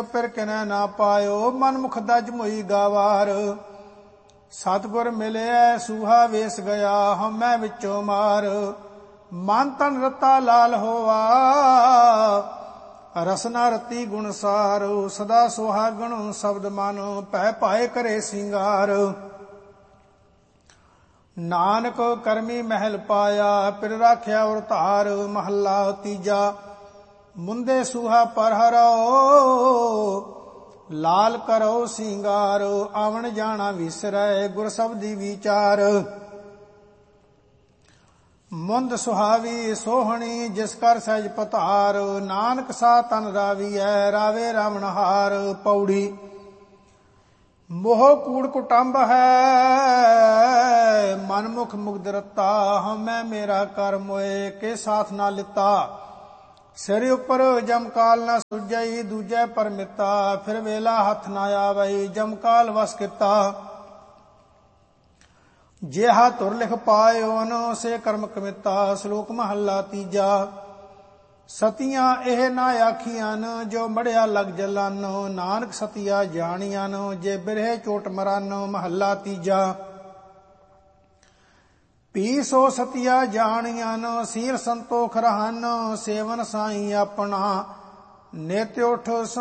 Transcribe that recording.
ਫਿਰ ਕਿਨੈ ਨਾ ਪਾਇਓ, ਮਨ ਮੁਖ ਦਜ ਮੋਈ ਗਾਵਾਰ। ਸਤਿਗੁਰ ਮਿਲਿਆ ਸੂਹਾ ਵੇਸ ਗਿਆ, ਹਉਮੈ ਵਿੱਚੋਂ ਮਾਰ। ਮਨ ਤਨ ਰਤਾ ਲਾਲ ਹੋਆ, ਰਸਨਾ ਰਤੀ ਗੁਣ ਸਾਰ। ਸਦਾ ਸੁਹਾਗਣ ਸ਼ਬਦ ਮਨ, ਭੈ ਪਾਏ ਕਰੇ ਸਿੰਗਾਰ। ਨਾਨਕ ਕਰਮੀ ਮਹਿਲ ਪਾਇਆ, ਪਿਰ ਰਾਖਿਆ ਔਰ ਧਾਰ। ਮਹੱਲਾ ਤੀਜਾ। ਮੁੰਦੇ ਸੂਹਾ ਪਰ ਹਰਾਓ, ਲਾਲ ਕਰੋ ਸਿੰਗਾਰ। ਆਵਣ ਜਾਣਾ ਵਿਸਰੈ, ਗੁਰ ਸ਼ਬਦੀ ਵਿਚਾਰ। ਮੁੰਦ ਸੁਹਾਵੀ ਸੋਹਣੀ, ਜਿਸ ਕਰ ਸਹਿਜ ਪਤਾਰ। ਨਾਨਕ ਸਾ ਤਨ ਰਾਵੀਐ, ਰਾਵੇ ਰਾਵਣਹਾਰ। ਪੌੜੀ। ਮੋਹ ਕੂੜ ਕੁਟੰਬ ਹੈ, ਮਨਮੁਖ ਮੁਗਧ ਰਤਾ। ਹਉਮੈ ਮੇਰਾ ਕਰ ਮੋਏ, ਕੇ ਸਾਥ ਨਾ ਲਿੱਤਾ। ਸਿਰ ਉੱਪਰ ਜਮਕਾਲ ਨਾ ਸੁਝਈ, ਦੂਜੈ ਪਰਮਿਤਾ। ਫਿਰ ਵੇਲਾ ਹੱਥ ਨਾ ਆਵਈ, ਜਮਕਾਲ ਵਸ ਕੀਤਾ। ਜਿਹਾ ਧੁਰ ਲਿਖ ਪਾਇਓਨ, ਸੇ ਕਰਮ ਕਮਿਤਾ। ਸ਼ਲੋਕ ਮਹੱਲਾ ਤੀਜਾ। ਸਤੀਆਂ ਇਹ ਨਾ ਆਖੀਆਂ, ਜੋ ਮੜਿਆ ਲਗ ਜਲਨ। ਨਾਨਕ ਸਤੀਆ ਜਾਣੀਆਂ, ਜੇ ਬਿਰਹੇ ਚੋਟ ਮਰਨ। ਮਹੱਲਾ ਤੀਜਾ। ਪੀ ਸੋ ਸਤੀਆ ਜਾਣੀਆਂ, ਸੀਰ ਸੰਤੋਖ ਰਹਨ। ਸੇਵਨ ਸਾਈ ਆਪਣਾ, ਨਿਤ ਉਠ